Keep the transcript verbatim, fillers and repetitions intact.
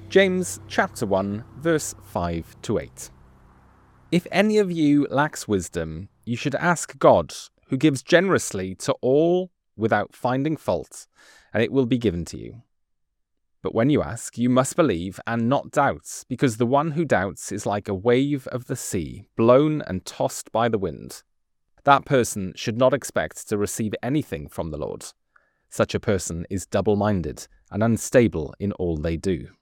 James chapter one, verse five to eight. If any of you lacks wisdom, you should ask God, who gives generously to all without finding fault, and it will be given to you. But when you ask, you must believe and not doubt, because the one who doubts is like a wave of the sea, blown and tossed by the wind. That person should not expect to receive anything from the Lord. Such a person is double-minded and unstable in all they do.